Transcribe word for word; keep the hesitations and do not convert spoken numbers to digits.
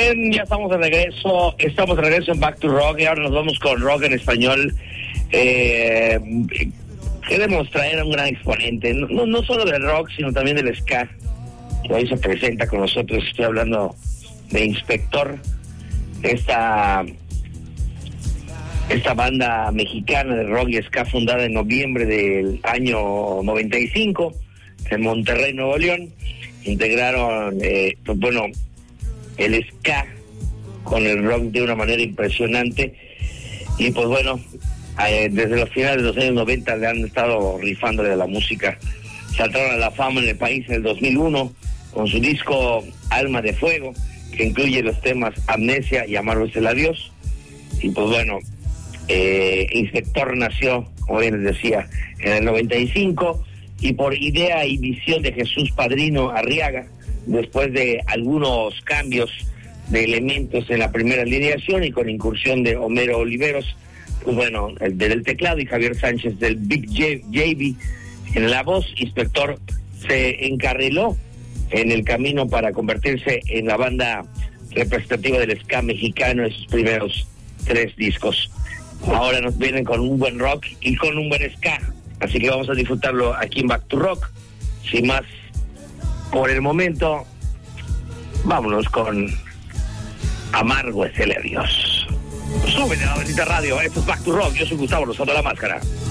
bien, ya estamos de regreso, estamos de regreso en Back to Rock y ahora nos vamos con rock en español. Eh, queremos traer a un gran exponente, no, no solo del rock, sino también del ska, que hoy se presenta con nosotros. Estoy hablando de Inspector, esta, esta banda mexicana de rock y ska fundada en noviembre del año noventa y cinco en Monterrey, Nuevo León. Integraron, eh, pues bueno, el ska con el rock de una manera impresionante y pues bueno, eh, desde los finales de los años noventa le han estado rifándole a la música. Saltaron a la fama en el país en el dos mil uno con su disco Alma de Fuego, que incluye los temas Amnesia y Amargo es el Adiós. Y pues bueno, eh, Inspector nació, como bien les decía, en el noventa y cinco y por idea y visión de Jesús Padrino Arriaga, después de algunos cambios de elementos en la primera alineación y con incursión de Homero Oliveros, pues bueno, el del teclado y Javier Sánchez del Big J, J B en la voz, Inspector se encarriló en el camino para convertirse en la banda representativa del ska mexicano en sus primeros tres discos. Ahora nos vienen con un buen rock y con un buen ska, así que vamos a disfrutarlo aquí en Back to Rock. Sin más por el momento, vámonos con Amargo es el Adiós. Súbele a la bendita radio, esto es Back to Rock, yo soy Gustavo Lozano, La Máscara.